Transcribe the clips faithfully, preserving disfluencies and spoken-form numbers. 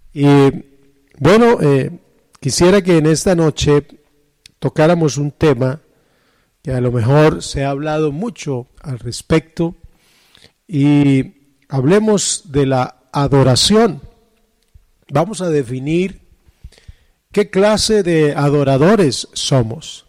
Y bueno, eh, quisiera que en esta noche tocáramos un tema que a lo mejor se ha hablado mucho al respecto y hablemos de la adoración. Vamos a definir qué clase de adoradores somos.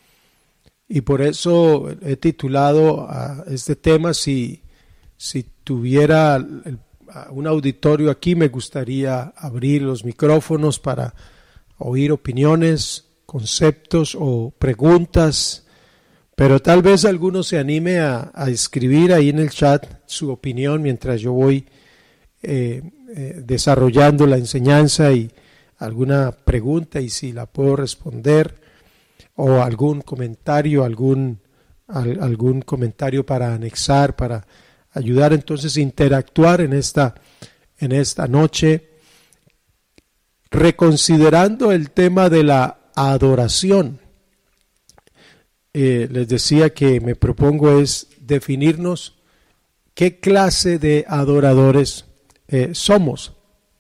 Y por eso he titulado a este tema, si, si tuviera el, un auditorio aquí, me gustaría abrir los micrófonos para oír opiniones, conceptos o preguntas, pero tal vez alguno se anime a, a escribir ahí en el chat su opinión mientras yo voy eh, eh, desarrollando la enseñanza y alguna pregunta y si la puedo responder, o algún comentario, algún, al, algún comentario para anexar, para ayudar entonces a interactuar en esta, en esta noche, reconsiderando el tema de la adoración. Eh, les decía que me propongo es definirnos qué clase de adoradores eh, somos.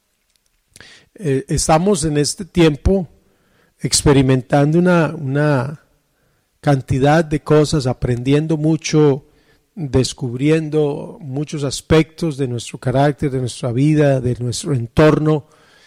Eh, estamos en este tiempo experimentando una, una cantidad de cosas, aprendiendo mucho, descubriendo muchos aspectos de nuestro carácter, de nuestra vida, de nuestro entorno.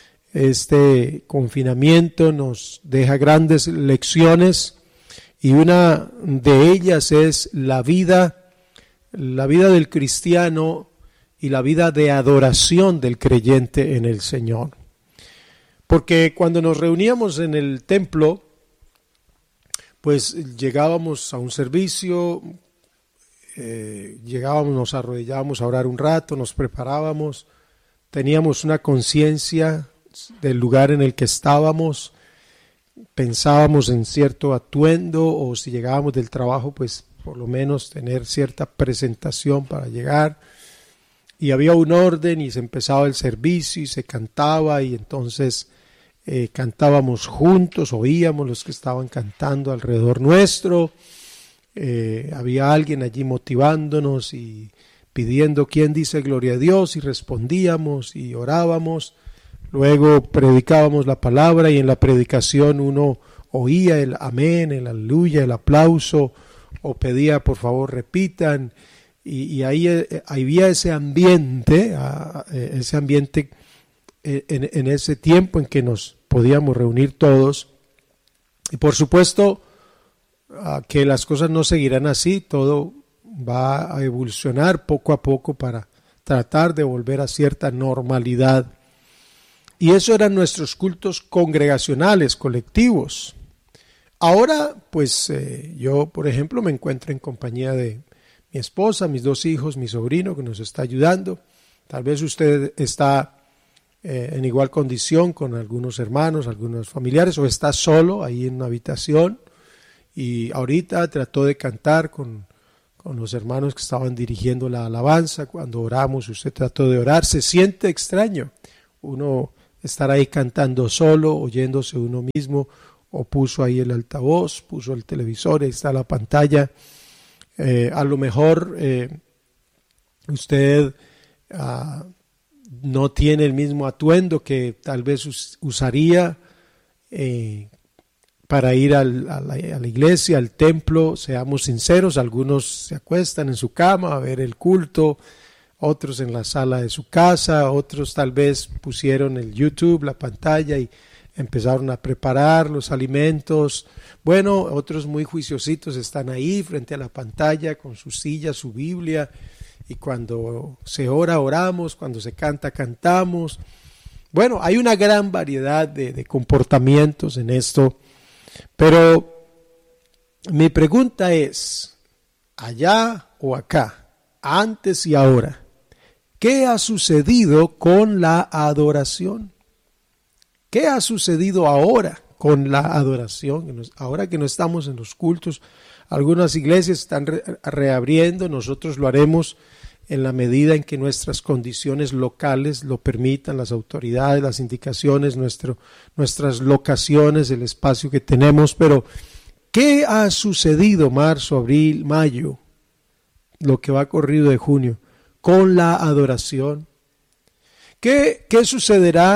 Este confinamiento nos deja grandes lecciones y una de ellas es la vida, la vida del cristiano y la vida de adoración del creyente en el Señor. Porque cuando nos reuníamos en el templo, pues llegábamos a un servicio, eh, llegábamos, nos arrodillábamos a orar un rato, nos preparábamos, teníamos una conciencia del lugar en el que estábamos, pensábamos en cierto atuendo, o si llegábamos del trabajo, pues por lo menos tener cierta presentación para llegar. Y había un orden y se empezaba el servicio y se cantaba y entonces eh, cantábamos juntos, oíamos los que estaban cantando alrededor nuestro. Eh, había alguien allí motivándonos y pidiendo quién dice gloria a Dios, y respondíamos y orábamos. Luego predicábamos la palabra y en la predicación uno oía el amén, el aleluya, el aplauso, o pedía por favor repitan, y, y ahí eh, había ese ambiente, eh, ese ambiente eh, en, en ese tiempo en que nos podíamos reunir todos. Y por supuesto uh, que las cosas no seguirán así, todo va a evolucionar poco a poco para tratar de volver a cierta normalidad. Y eso eran nuestros cultos congregacionales, colectivos. Ahora, pues eh, yo, por ejemplo, me encuentro en compañía de mi esposa, mis dos hijos, mi sobrino que nos está ayudando. Tal vez usted está eh, en igual condición con algunos hermanos, algunos familiares, o está solo ahí en una habitación. Y ahorita trató de cantar con, con los hermanos que estaban dirigiendo la alabanza. Cuando oramos, usted trató de orar. Se siente extraño uno estar ahí cantando solo, oyéndose uno mismo, o puso ahí el altavoz, puso el televisor, ahí está la pantalla. Eh, a lo mejor eh, usted uh, no tiene el mismo atuendo que tal vez us- usaría eh, para ir al, a, la, a la iglesia, al templo. Seamos sinceros, algunos se acuestan en su cama a ver el culto, otros en la sala de su casa, otros tal vez pusieron el YouTube, la pantalla, y empezaron a preparar los alimentos. Bueno, otros muy juiciositos están ahí frente a la pantalla con su silla, su Biblia, y cuando se ora, oramos, cuando se canta, cantamos. Bueno, hay una gran variedad de, de comportamientos en esto, pero mi pregunta es, allá o acá, antes y ahora, ¿qué ha sucedido con la adoración? ¿Qué ha sucedido ahora con la adoración? Ahora que no estamos en los cultos, algunas iglesias están re- reabriendo, nosotros lo haremos en la medida en que nuestras condiciones locales lo permitan, las autoridades, las indicaciones, nuestro, nuestras locaciones, el espacio que tenemos. Pero, ¿qué ha sucedido marzo, abril, mayo, lo que va corrido de junio, con la adoración? ¿Qué, qué sucederá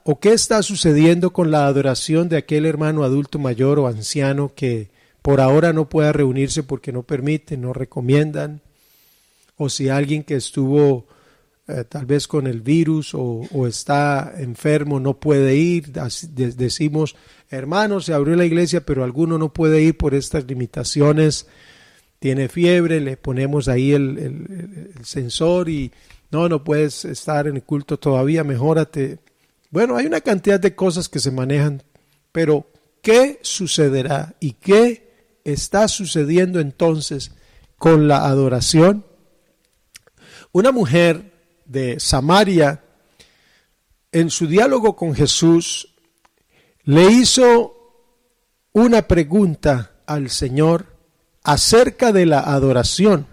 o qué está sucediendo con la adoración de aquel hermano adulto mayor o anciano que por ahora no pueda reunirse porque no permiten, no recomiendan, o si alguien que estuvo eh, tal vez con el virus o, o está enfermo no puede ir, decimos, hermano, se abrió la iglesia pero alguno no puede ir por estas limitaciones, tiene fiebre, le ponemos ahí el, el, el sensor y no, no puedes estar en el culto todavía, mejórate. Bueno, hay una cantidad de cosas que se manejan, pero ¿qué sucederá y qué está sucediendo entonces con la adoración? Una mujer de Samaria, en su diálogo con Jesús, le hizo una pregunta al Señor acerca de la adoración,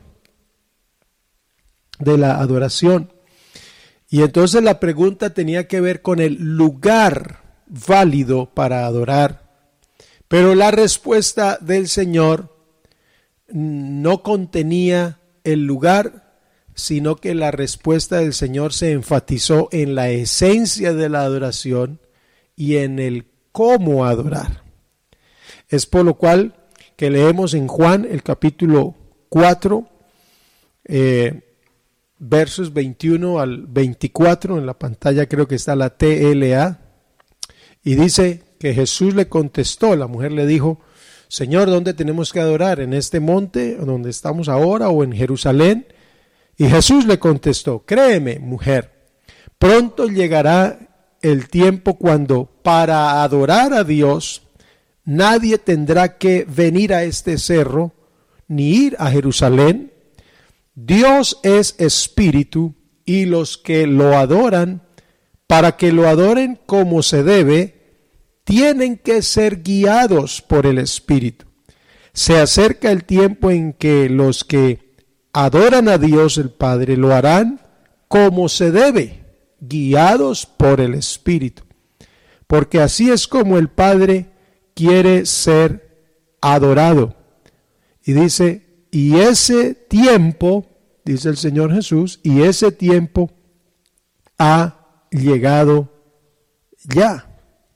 de la adoración. Y entonces la pregunta tenía que ver con el lugar válido para adorar. Pero la respuesta del Señor no contenía el lugar, sino que la respuesta del Señor se enfatizó en la esencia de la adoración y en el cómo adorar. Es por lo cual que leemos en Juan el capítulo cuatro, eh, versos veintiuno al veinticuatro, en la pantalla creo que está la T L A, y dice que Jesús le contestó, la mujer le dijo, Señor, ¿dónde tenemos que adorar? ¿En este monte donde estamos ahora o en Jerusalén? Y Jesús le contestó, créeme, mujer, pronto llegará el tiempo cuando para adorar a Dios nadie tendrá que venir a este cerro ni ir a Jerusalén. Dios es espíritu y los que lo adoran, para que lo adoren como se debe, tienen que ser guiados por el Espíritu. Se acerca el tiempo en que los que adoran a Dios el Padre lo harán como se debe, guiados por el Espíritu. Porque así es como el Padre quiere ser adorado. Y dice, y ese tiempo, dice el Señor Jesús, y ese tiempo ha llegado ya.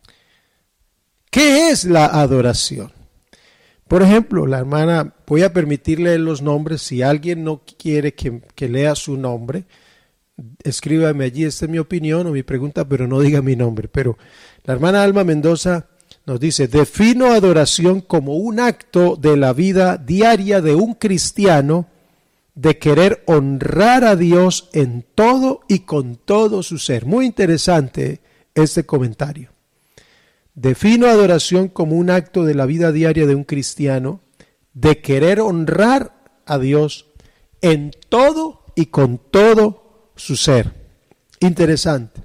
¿Qué es la adoración? Por ejemplo, la hermana, voy a permitirle los nombres, si alguien no quiere que, que lea su nombre, escríbame allí, esta es mi opinión o mi pregunta, pero no diga mi nombre. Pero la hermana Alma Mendoza nos dice, defino adoración como un acto de la vida diaria de un cristiano de querer honrar a Dios en todo y con todo su ser. Muy interesante este comentario. Defino adoración como un acto de la vida diaria de un cristiano de querer honrar a Dios en todo y con todo su ser. Interesante.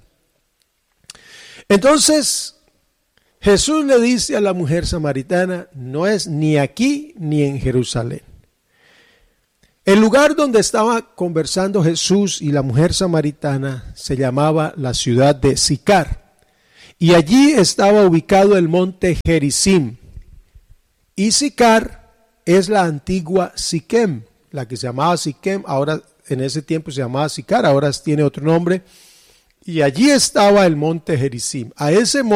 Entonces, Jesús le dice a la mujer samaritana, no es ni aquí ni en Jerusalén. El lugar donde estaba conversando Jesús y la mujer samaritana se llamaba la ciudad de Sicar. Y allí estaba ubicado el monte Gerizim. Y Sicar es la antigua Siquem, la que se llamaba Siquem, ahora en ese tiempo se llamaba Sicar, ahora tiene otro nombre. Y allí estaba el monte Gerizim. A ese monte